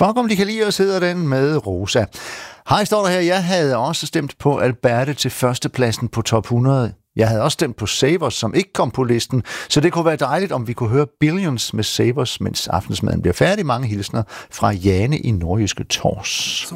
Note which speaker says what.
Speaker 1: Fuck om de kan lide os, hedder den med Rosa. Hej, står der her. Jeg havde også stemt på Alberte til førstepladsen på top 100. Jeg havde også stemt på Savers, som ikke kom på listen, så det kunne være dejligt, om vi kunne høre Billions med Savers, mens aftensmaden bliver færdig. Mange hilsner fra Jane i Nordjyske Tors.